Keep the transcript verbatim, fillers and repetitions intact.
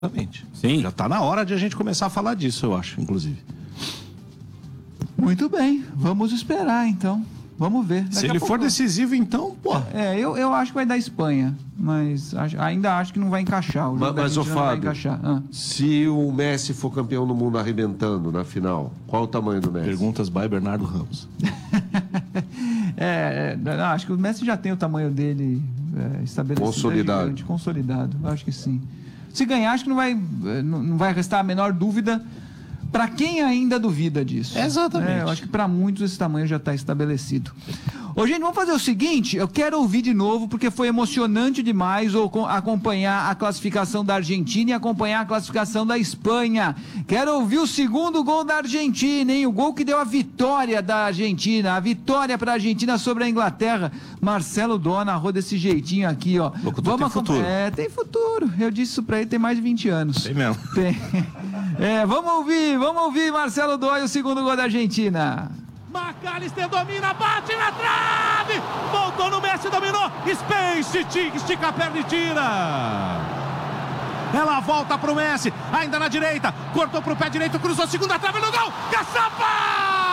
Exatamente. Sim. Já está na hora de a gente começar a falar disso, eu acho, inclusive. Muito bem, vamos esperar então. Vamos ver. Daqui Se ele pouco... for decisivo, então, pô. É, eu, eu acho que vai dar Espanha, mas acho, ainda acho que não vai encaixar. O Mas, mas ô não vai Fábio, encaixar. Ah. se o Messi for campeão do mundo arrebentando na final, qual o tamanho do Messi? Perguntas by Bernardo Ramos. é, é, não, acho que o Messi já tem o tamanho dele é, estabelecido. Consolidado. É gigante, consolidado, acho que sim. Se ganhar, acho que não vai, não, não vai restar a menor dúvida para quem ainda duvida disso. Exatamente. É, eu acho que para muitos esse tamanho já está estabelecido. Ô, gente, vamos fazer o seguinte, eu quero ouvir de novo, porque foi emocionante demais ou, acompanhar a classificação da Argentina e acompanhar a classificação da Espanha. Quero ouvir o segundo gol da Argentina, hein? O gol que deu a vitória da Argentina, a vitória para a Argentina sobre a Inglaterra. Marcelo Dó narrou desse jeitinho aqui, ó. Locutor tem futuro. É, tem futuro. Eu disse isso para ele tem mais de vinte anos. Tem mesmo. Tem. É, vamos ouvir, vamos ouvir Marcelo Dó e o segundo gol da Argentina. McAllister domina, bate na trave! Voltou no Messi, dominou! Space, estica a perna e tira! Ela volta pro Messi, ainda na direita, cortou pro pé direito, cruzou, segunda trave no gol! Caçapa!